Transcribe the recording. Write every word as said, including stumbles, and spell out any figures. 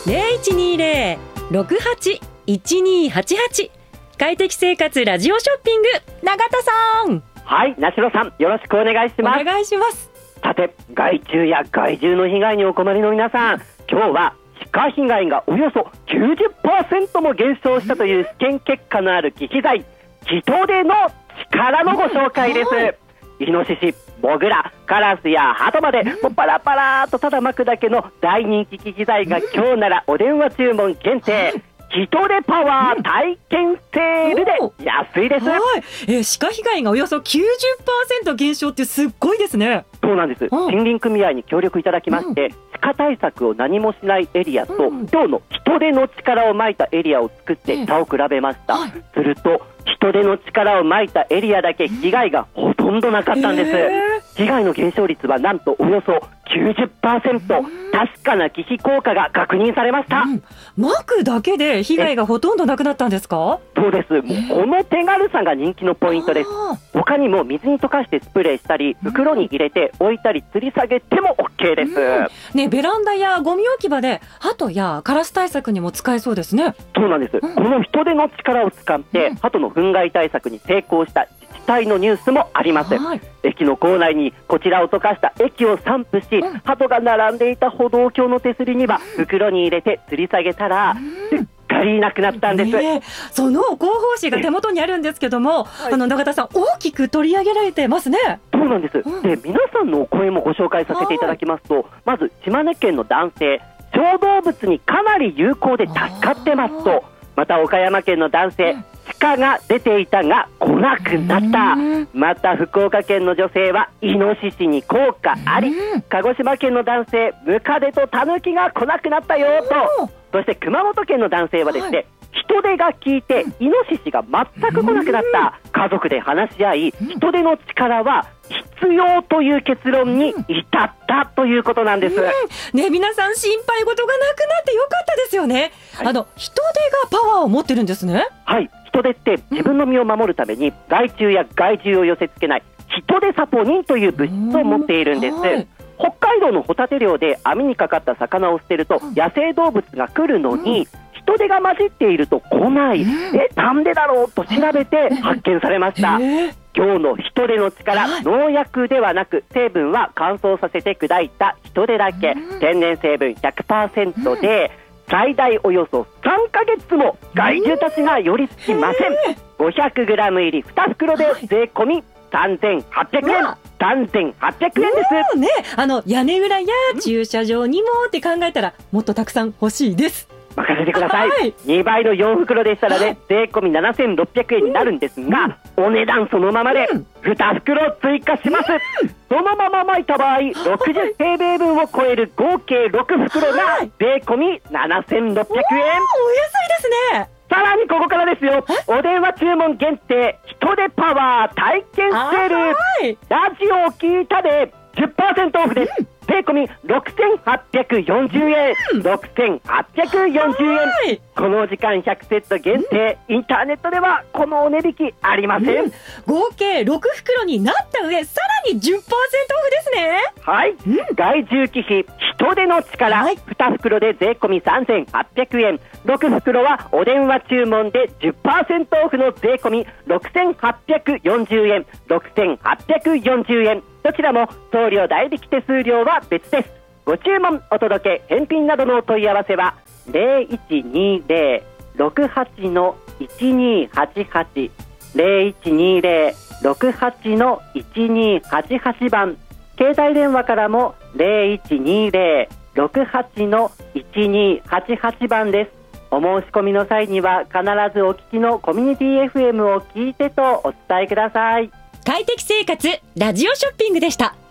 ゼロいちにゼロ ろくはち いちにはちはち。快適生活ラジオショッピング、永田さん。 はい、なしろさん、よろしくお願いします。 お願いします。 さて、害虫や害獣の被害にお困りの皆さん、今日は鹿被害がおよそ きゅうじゅっパーセント も減少したという試験結果のある忌避剤、人手の力のご紹介です。イノシシ、モグラ、カラスやハトまでもうパラパラとただ巻くだけの大人気忌避剤が今日ならお電話注文限定、人手パワー体験セールで安いです。 はい、えー、鹿被害がおよそ きゅうじゅっパーセント 減少ってすっごいですね。 そうなんです。森林組合に協力いただきまして、うん、鹿対策を何もしないエリアと、うん、今日の人手の力をまいたエリアを作って差を比べました、うん、すると人手の力をまいたエリアだけ被害がほとんどなかったんです、えー、被害の減少率はなんとおよそ きゅうじゅっパーセント、うん、確かな忌避効果が確認されました、うん、 巻くだけで被害がほとんどなくなったんですか？ そうです。もうこの手軽さが人気のポイントです。他にも水に溶かしてスプレーしたり、袋に入れて置いたり吊り下げても OK です、うんね、ベランダやゴミ置き場で鳩やカラス対策にも使えそうですね。 そうなんです、うん、この人手の力を使って、うん、鳩の糞害対策に成功した自治体のニュースもあります、はい、駅の構内にこちらを溶かした液を散布し、うん、鳩が並んでいた歩道橋の手すりには袋に入れて吊り下げたら、うん、すっかりなくなったんです、ね、 その広報誌が手元にあるんですけども、はい、あの永田さん大きく取り上げられてますね。 そうなんです、うん、で皆さんのお声もご紹介させていただきますと、まず島根県の男性、小動物にかなり有効で助かってますと、また岡山県の男性、うん、鹿が出ていたが来なくなった、また福岡県の女性はイノシシに効果あり、鹿児島県の男性、ムカデとタヌキが来なくなったよと、そして熊本県の男性はですね、はい、人手が効いてイノシシが全く来なくなった、家族で話し合い人手の力は必要という結論に至ったということなんです、うんね、皆さん心配事がなくなってよかったですよね、はい、あの人手がパワーを持ってるんですね。 はい、人手って自分の身を守るために害虫や害獣を寄せ付けない人手サポニンという物質を持っているんです、はい、北海道のホタテ漁で網にかかった魚を捨てると野生動物が来るのに、うん、人手が混じっていると来ない、うん、えなんでだろうと調べて発見されました、えー、今日の人手の力、はい、農薬ではなく成分は乾燥させて砕いた人手だけ、うん、天然成分 ひゃくパーセント で、うん、最大およそさんかげつも害獣たちが寄りつきません、えー、ごひゃくグラム 入りに袋で税込みさんぜんはっぴゃくえん、さんぜんはっぴゃくえんです、 ね、あの屋根裏や駐車場にもって考えたらもっとたくさん欲しいです。 任せてください、はい、にばいのよん袋でしたらね、はい、税込みななせんろっぴゃくえんになるんですが、うん、お値段そのままでに袋追加します、うん、そのまま巻いた場合ろくじゅう平米分を超える合計ろく袋が税込みななせんろっぴゃくえん、お安いですね。 さらにここからですよ、お電話注文限定人手パワー体験セール、ラジオを聞いたで じゅっパーセント オフです、うん、税込みろくせんはっぴゃくよんじゅうえん、うん、ろくせんはっぴゃくよんじゅうえん、この時間ひゃくセット限定、うん、インターネットではこのお値引きありません、うん、 合計ろく袋になった上さらに じゅっパーセント オフですね。 はい、うん、害獣忌避人手の力、はい、に袋で税込みさんぜんはっぴゃくえん、ろく袋はお電話注文で じゅっパーセント オフの税込みろくせんはっぴゃくよんじゅうえん、ろくせんはっぴゃくよんじゅうえん、どちらも送料代引き手数料は別です。ご注文お届け返品などのお問い合わせは ゼロいちにゼロ ろくはち の いちにはちはち ゼロいちにゼロ ろくはち の いちにはちはち 番、携帯電話からも ゼロいちにゼロ ろくはち の いちにはちはち 番です。お申し込みの際には必ずお聞きのコミュニティ エフエム を聞いてとお伝えください。 快適生活ラジオショッピングでした。